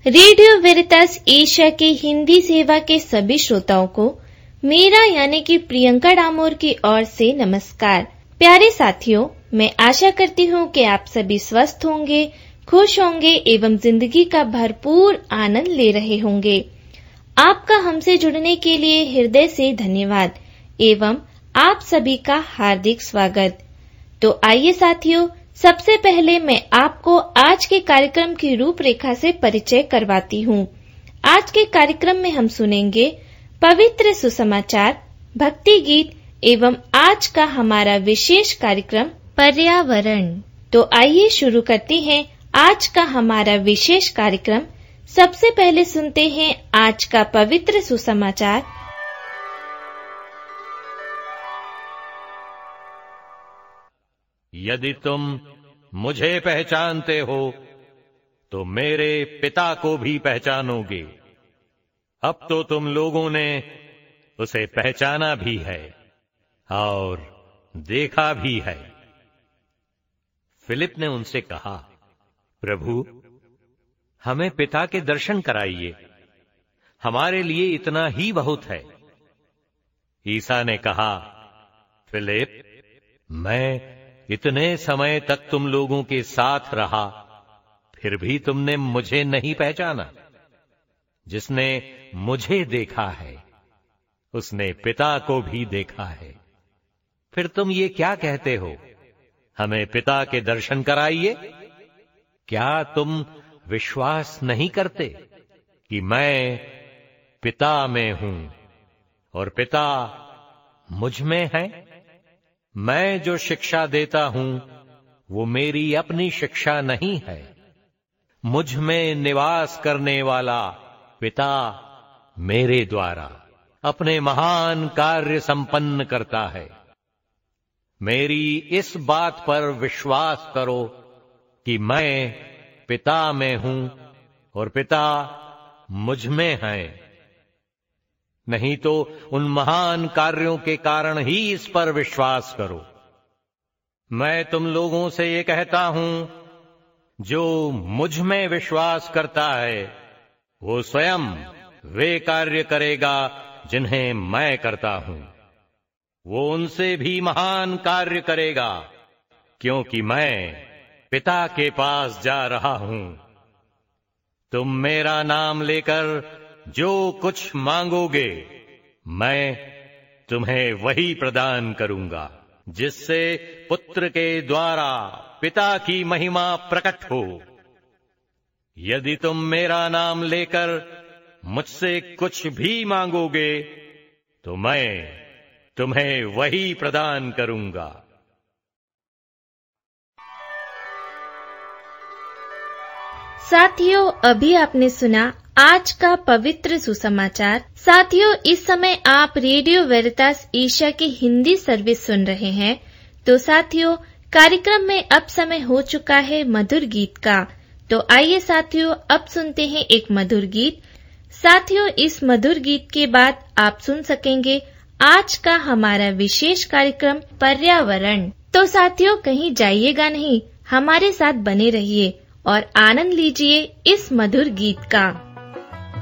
Radio वेरितास Asia के हिंदी सेवा के सभी श्रोताओं को मेरा यानी कि प्रियंका डामोर की ओर से नमस्कार। प्यारे साथियों, मैं आशा करती हूँ कि आप सभी स्वस्थ होंगे, खुश होंगे एवं जिंदगी का भरपूर आनंद ले रहे होंगे। आपका हमसे जुड़ने के लिए हृदय से धन्यवाद एवं आप सभी का हार्दिक स्वागत। तो आइए साथियों, सबसे पहले मैं आपको आज के कार्यक्रम की रूपरेखा से परिचय करवाती हूँ। आज के कार्यक्रम में हम सुनेंगे पवित्र सुसमाचार, भक्ति गीत एवं आज का हमारा विशेष कार्यक्रम पर्यावरण। तो आइए शुरू करते हैं आज का हमारा विशेष कार्यक्रम। सबसे पहले सुनते हैं आज का पवित्र सुसमाचार। यदि तुम मुझे पहचानते हो तो मेरे पिता को भी पहचानोगे। अब तो तुम लोगों ने उसे पहचाना भी है और देखा भी है। फिलिप ने उनसे कहा, प्रभु, हमें पिता के दर्शन कराइए, हमारे लिए इतना ही बहुत है। ईसा ने कहा, फिलिप, मैं इतने समय तक तुम लोगों के साथ रहा, फिर भी तुमने मुझे नहीं पहचाना। जिसने मुझे देखा है उसने पिता को भी देखा है। फिर तुम ये क्या कहते हो, हमें पिता के दर्शन कराइए? क्या तुम विश्वास नहीं करते कि मैं पिता में हूं और पिता मुझ में है? मैं जो शिक्षा देता हूं वो मेरी अपनी शिक्षा नहीं है, मुझ में निवास करने वाला पिता मेरे द्वारा अपने महान कार्य संपन्न करता है। मेरी इस बात पर विश्वास करो कि मैं पिता में हूं और पिता मुझ में है, नहीं तो उन महान कार्यों के कारण ही इस पर विश्वास करो। मैं तुम लोगों से ये कहता हूं, जो मुझ में विश्वास करता है वो स्वयं वे कार्य करेगा जिन्हें मैं करता हूं। वो उनसे भी महान कार्य करेगा, क्योंकि मैं पिता के पास जा रहा हूं। तुम मेरा नाम लेकर जो कुछ मांगोगे मैं तुम्हें वही प्रदान करूंगा, जिससे पुत्र के द्वारा पिता की महिमा प्रकट हो। यदि तुम मेरा नाम लेकर मुझसे कुछ भी मांगोगे तो मैं तुम्हें वही प्रदान करूंगा। साथियों, अभी आपने सुना आज का पवित्र सुसमाचार। साथियों, इस समय आप रेडियो वेरितास एशिया की हिंदी सर्विस सुन रहे हैं। तो साथियों, कार्यक्रम में अब समय हो चुका है मधुर गीत का। तो आइए साथियों, अब सुनते हैं एक मधुर गीत। साथियों, इस मधुर गीत के बाद आप सुन सकेंगे आज का हमारा विशेष कार्यक्रम पर्यावरण। तो साथियों, कहीं जाइएगा नहीं, हमारे साथ बने रहिए और आनंद लीजिए इस मधुर गीत का।